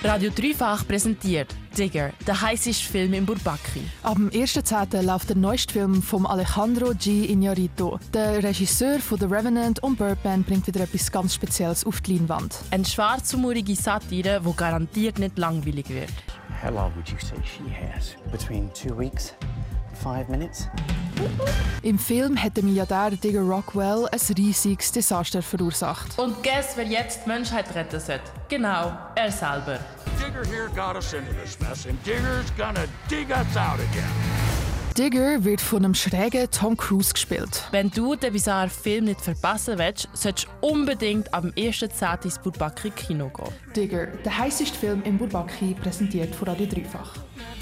Radio Dreifach präsentiert Digger, der heißeste Film in Bourbaki. Ab dem 1.10. läuft der neueste Film von Alejandro G. Iñárritu. Der Regisseur von The Revenant und Birdman bringt wieder etwas ganz Spezielles auf die Leinwand. Eine schwarzhumorige Satire, die garantiert nicht langweilig wird. How long would you say she has? Between 2 weeks, 5 minutes? Im Film hat der Milliardär Digger Rockwell ein riesiges Desaster verursacht. Und guess, wer jetzt die Menschheit retten sollte? Genau, er selber. Digger here got us into this mess, and Digger's gonna dig us out again. Digger wird von einem schrägen Tom Cruise gespielt. Wenn du den bizarren Film nicht verpassen willst, solltest du unbedingt am 1.10. ins Bourbaki Kino gehen. Digger, der heißeste Film in Bourbaki, präsentiert von Radio Dreifach.